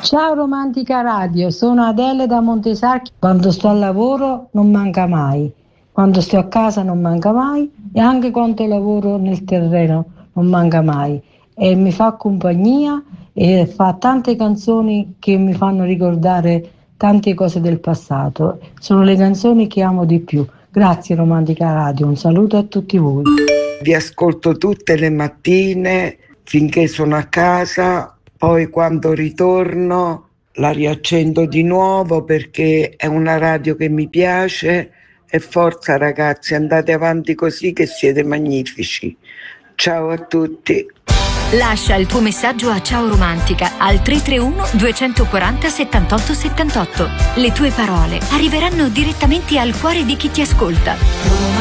Ciao Romantica Radio, sono Adele da Montesarchi. Quando sto al lavoro non manca mai, quando sto a casa non manca mai e anche quando lavoro nel terreno non manca mai. E mi fa compagnia e fa tante canzoni che mi fanno ricordare tante cose del passato. Sono le canzoni che amo di più. Grazie Romantica Radio, un saluto a tutti voi. Vi ascolto tutte le mattine finché sono a casa, poi quando ritorno la riaccendo di nuovo perché è una radio che mi piace e forza ragazzi, andate avanti così che siete magnifici. Ciao a tutti. Lascia il tuo messaggio a Ciao Romantica al 331 240 78 78. Le tue parole arriveranno direttamente al cuore di chi ti ascolta.